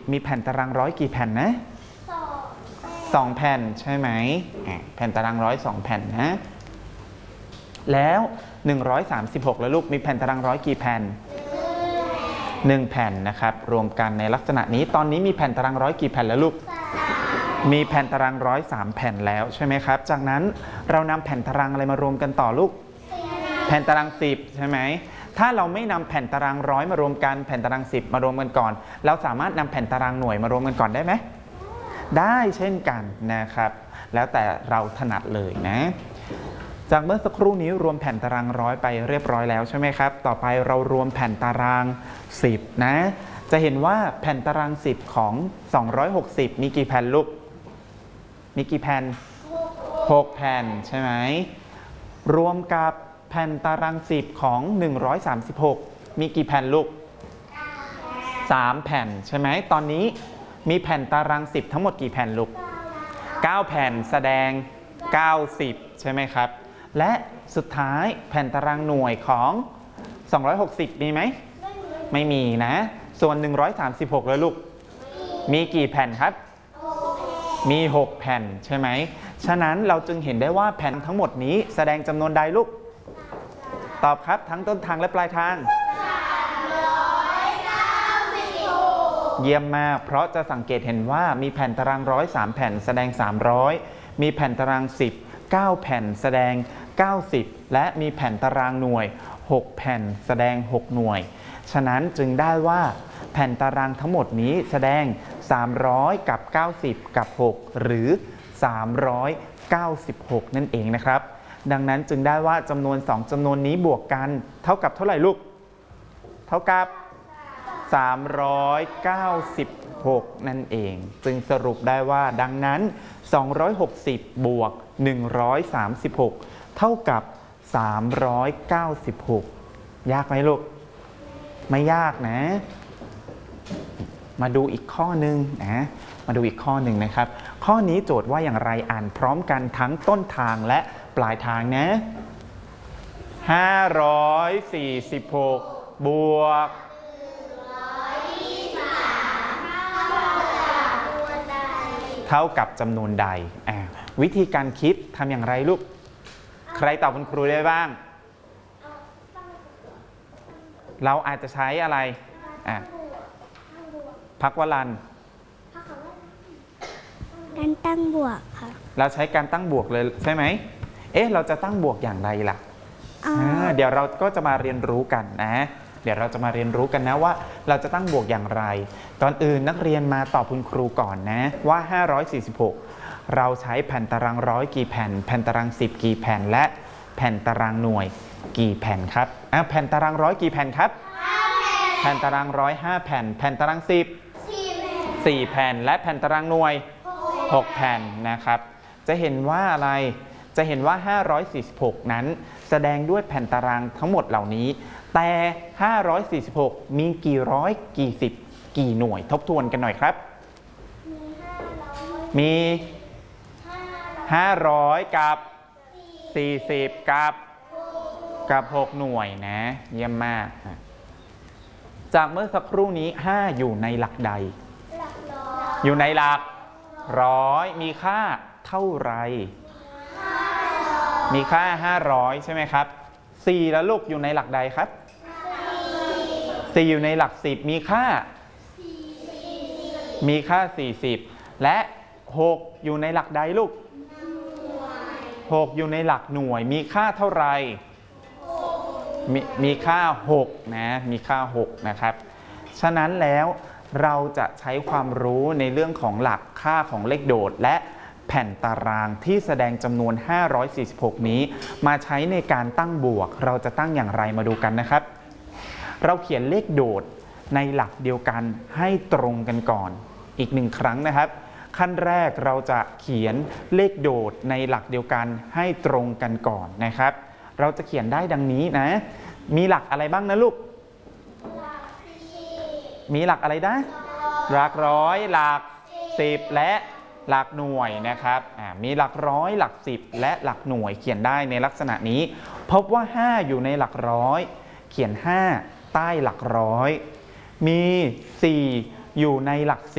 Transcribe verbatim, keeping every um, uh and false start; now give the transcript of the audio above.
มีแผ่นตารางร้อยกี่แผ่นนะสองแผ่นใช่ไหมแผ่นตารางร้อยสองแผ่นนะแล้วหนึ่งร้อยสามสิบหกแล้วลูกมีแผ่นตารางร้อยกี่แผ่นหนึ่งแผ่นนะครับรวมกันในลักษณะนี้ตอนนี้มีแผ่นตารางร้อยกี่แผ่นแล้วลูกมีแผ่นตารางร้อยสามแผ่นแล้วใช่ไหมครับจากนั้นเรานำแผ่นตารางอะไรมารวมกันต่อลูกแผ่นตารางสิบใช่ไหมถ้าเราไม่นำแผ่นตารางร้อยมารวมกันแผ่นตารางสิบมารวมกันก่อนเราสามารถนำแผ่นตารางหน่วยมารวมกันก่อนได้ไหมได้เช่นกันนะครับแล้วแต่เราถนัดเลยนะจากเมื่อสักครู่นี้รวมแผ่นตารางร้อยไปเรียบร้อยแล้วใช่ไหมครับต่อไปเรารวมแผ่นตารางสิบนะจะเห็นว่าแผ่นตารางสิบของสองร้อยหกสิบมีกี่แผ่นลูกมีกี่แผ่นหกแผ่นใช่ไหมรวมกับแผ่นตารางสิบของหนึ่งร้อยสามสิบหกมีกี่แผ่นลูกสามแผ่นใช่ไหมตอนนี้มีแผ่นตารางสิบทั้งหมดกี่แผ่นลูกเก้าแผ่นแสดงเก้าสิบใช่ไหมครับและสุดท้ายแผ่นตารางหน่วยของสองร้อยหกสิบมีไหมไม่มีนะส่วนหนึ่งร้อยสามสิบหกแล้วลูกมีกี่แผ่นครับมีหกแผ่นใช่ไหมฉะนั้นเราจึงเห็นได้ว่าแผ่นทั้งหมดนี้แสดงจำนวนใดลูกตอบครับทั้งต้นทางและปลายทางเยี่ยมมากเพราะจะสังเกตเห็นว่ามีแผ่นตารางร้อยสามแผ่นแสดงสามร้อยมีแผ่นตารางสิบ เก้าแผ่นแสดงเก้าสิบและมีแผ่นตารางหน่วยหกแผ่นแสดงหกหน่วยฉะนั้นจึงได้ว่าแผ่นตารางทั้งหมดนี้แสดงสามร้อยกับเก้าสิบกับหกหรือสามร้อยเก้าสิบหกนั่นเองนะครับดังนั้นจึงได้ว่าจำนวนสองจำนวนนี้บวกกันเท่ากับเท่าไหร่ลูกเท่ากับสามร้อยเก้าสิบหกนั่นเองจึงสรุปได้ว่าดังนั้นสองร้อยหกสิบบวกหนึ่งร้อยสามสิบหกเท่ากับสามร้อยเก้าสิบหกยากไหมลูกไม่ยากนะมาดูอีกข้อหนึ่งนะมาดูอีกข้อหนึ่งนะครับข้อนี้โจทย์ว่าอย่างไรอ่านพร้อมกันทั้งต้นทางและปลายทางนะห้าร้อยสี่สิบหกบวกเท่ากับจำนวนใดวิธีการคิดทำอย่างไรลูกใครตอบคุณครูได้บ้างเราอาจจะใช้อะไรอ่ะพักวลันการตั้งบวกค่ะเราใช้การตั้งบวกเลยใช่ไหมเอ๊ะเราจะตั้งบวกอย่างไรล่ะเดี๋ยวเราก็จะมาเรียนรู้กันนะเดี๋ยวเราจะมาเรียนรู้กันนะว่าเราจะตั้งบวกอย่างไรก่อนอื่นนักเรียนมาตอบคุณครูก่อนนะว่าห้าร้อยสี่สิบหกเราใช้แผ่นตารางร้อยกี่แผ่นแผ่นตารางสิบกี่แผ่นและแผ่นตารางหน่วยกี่แผ่นครับอ่ะแผ่นตารางร้อยกี่แผ่นครับแผ่นตารางร้อยห้าแผ่นแผ่นตารางสิบสี่แผ่นและแผ่นตารางหน่วยหกแผ่นนะครับจะเห็นว่าอะไรจะเห็นว่าห้าร้อยสี่สิบหกนั้นแสดงด้วยแผ่นตารางทั้งหมดเหล่านี้แต่ห้าร้อยสี่สิบหกมีกี่ร้อยกี่สิบกี่หน่วยทบทวนกันหน่อยครับมีห้าร้อยกับสี่สิบกับกับหกหน่วยนะเยี่ยมมากจากเมื่อสักครู่นี้ห้าอยู่ในหลักใดอยู่ในหลักร้อยมีค่าเท่าไรมีค่าห้าร้อยใช่ไหมครับสี่แล้วลูกอยู่ในหลักใดครับสี่อยู่ในหลักสิบมีค่ามีค่าสี่สิบและหกอยู่ในหลักใดลูกหกอยู่ในหลักหน่วยมีค่าเท่าไรมีมีค่าหกนะมีค่าหกนะครับฉะนั้นแล้วเราจะใช้ความรู้ในเรื่องของหลักค่าของเลขโดดและแผ่นตารางที่แสดงจำนวนห้าร้อยสี่สิบหกนี้มาใช้ในการตั้งบวกเราจะตั้งอย่างไรมาดูกันนะครับเราเขียนเลขโดดในหลักเดียวกันให้ตรงกันก่อนอีกหนึ่งครั้งนะครับขั้นแรกเราจะเขียนเลขโดดในหลักเดียวกันให้ตรงกันก่อนนะครับเราจะเขียนได้ดังนี้นะมีหลักอะไรบ้างนะลูกมีหลักอะไรนะหลักร้อยหลักสิบและหลักหน่วยนะครับมีหลักร้อยหลักสิบและหลักหน่วยเขียนได้ในลักษณะนี้พบว่าห้าอยู่ในหลักร้อยเขียนห้าใต้หลักร้อยมีสี่อยู่ในหลัก